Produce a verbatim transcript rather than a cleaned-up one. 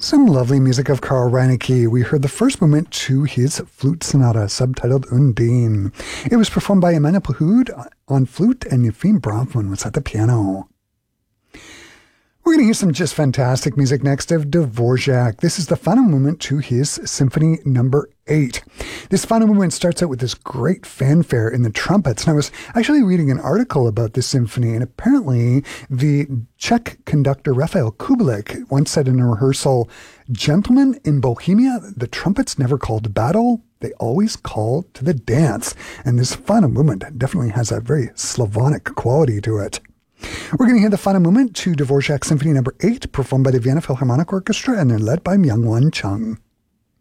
Some lovely music of Carl Reinecke. We heard the first movement to his flute sonata, subtitled Undine. It was performed by Emmanuel Pahud on flute and Yefim Bronfman was at the piano. We're going to hear some just fantastic music next of Dvorak. This is the final movement to his Symphony Number eight. This final movement starts out with this great fanfare in the trumpets. And I was actually reading an article about this symphony, and apparently the Czech conductor Rafael Kubelik once said in a rehearsal, "Gentlemen, in Bohemia, the trumpets never called to battle. They always called to the dance." And this final movement definitely has a very Slavonic quality to it. We're going to hear the final movement to Dvorak Symphony Number eight, performed by the Vienna Philharmonic Orchestra, and they're led by Myung-Whun Chung.